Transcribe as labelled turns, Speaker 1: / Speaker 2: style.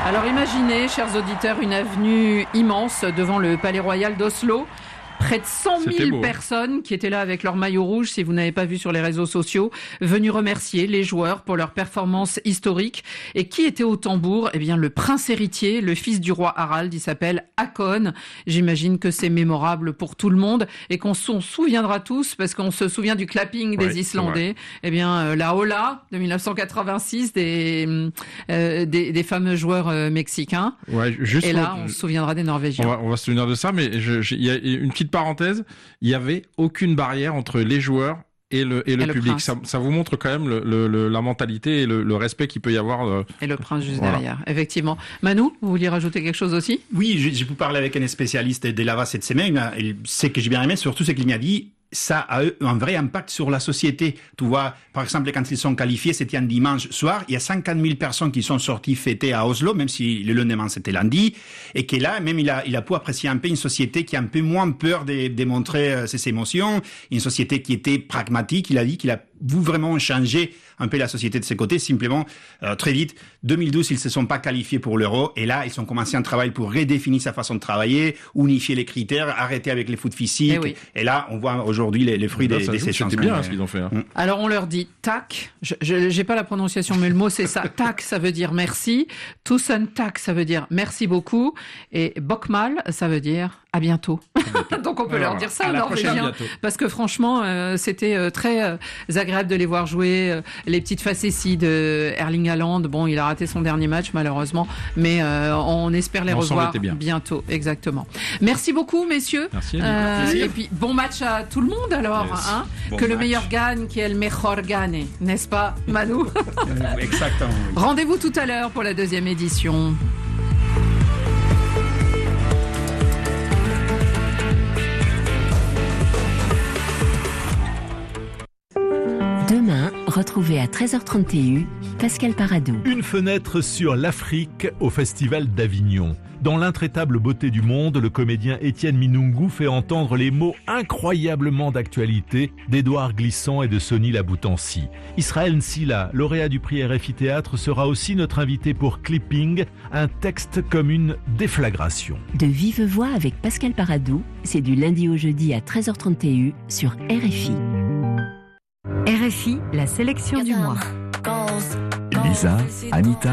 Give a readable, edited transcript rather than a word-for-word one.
Speaker 1: Alors imaginez, chers auditeurs, une avenue immense devant le Palais Royal d'Oslo. Près de 100 000 personnes qui étaient là avec leur maillot rouge, si vous n'avez pas vu sur les réseaux sociaux, venus remercier les joueurs pour leur performance historique. Et qui était au tambour? Eh bien, le prince héritier, le fils du roi Harald, il s'appelle Håkon. J'imagine que c'est mémorable pour tout le monde et qu'on s'en souviendra tous parce qu'on se souvient du clapping des Islandais. Eh bien, la Ola de 1986 des fameux joueurs mexicains.
Speaker 2: Ouais, juste
Speaker 1: et là, on se souviendra des Norvégiens.
Speaker 2: On va se souvenir de ça, mais il y a une petite parenthèse, il y avait aucune barrière entre les joueurs et le public. Ça vous montre quand même la mentalité et le respect qu'il peut y avoir.
Speaker 1: Et le prince juste derrière, effectivement. Manu, vous vouliez rajouter quelque chose aussi?
Speaker 3: Oui, je peux parler avec un spécialiste de là-bas cette semaine. Ce que j'ai bien aimé, surtout, c'est qu'il m'a dit ça a eu un vrai impact sur la société. Tu vois, par exemple, quand ils sont qualifiés, c'était un dimanche soir, il y a 50 000 personnes qui sont sorties fêter à Oslo, même si le lendemain c'était lundi, et que là, même il a pu apprécier un peu une société qui a un peu moins peur de démontrer ses émotions, une société qui était pragmatique. Il a dit qu'il a voulu vraiment changer un peu la société de ses côtés, simplement, très vite. 2012, ils se sont pas qualifiés pour l'Euro, et là, ils ont commencé un travail pour redéfinir sa façon de travailler, unifier les critères, arrêter avec les foot physiques. Et là, on voit aujourd'hui les fruits de ces changements.
Speaker 2: C'était bien ce qu'ils ont fait.
Speaker 1: Alors, on leur dit tac. J'ai pas la prononciation, mais le mot, c'est ça. Tac, ça veut dire merci. Tusen tac, ça veut dire merci beaucoup. Et bokmal, ça veut dire à bientôt. Donc, on peut leur dire ça en norvégien. Parce que franchement, c'était très agréable de les voir jouer. Les petites facéties de Erling Haaland. Bon, il a raté son dernier match, malheureusement. Mais on espère les revoir bientôt. Exactement. Merci beaucoup, messieurs.
Speaker 2: Merci.
Speaker 1: Et puis, bon match à tout le monde, alors.
Speaker 3: Yes.
Speaker 1: Hein,
Speaker 3: bon
Speaker 1: que
Speaker 3: match.
Speaker 1: Le meilleur gagne, qui est le mejor gagne. N'est-ce pas, Manu?
Speaker 3: Exactement. Oui.
Speaker 1: Rendez-vous tout à l'heure pour la 2e édition.
Speaker 4: Demain, retrouvez à 13h30 TU Pascal Paradou.
Speaker 5: Une fenêtre sur l'Afrique au Festival d'Avignon. Dans l'intraitable beauté du monde, le comédien Étienne Minungu fait entendre les mots incroyablement d'actualité d'Édouard Glissant et de Sonny Laboutancy. Israël Nsila, lauréat du prix RFI Théâtre, sera aussi notre invité pour Clipping, un texte comme une déflagration.
Speaker 4: De vive voix avec Pascal Paradou, c'est du lundi au jeudi à 13h30 TU sur RFI. RFI, la sélection du mois.
Speaker 6: Lisa, Anita,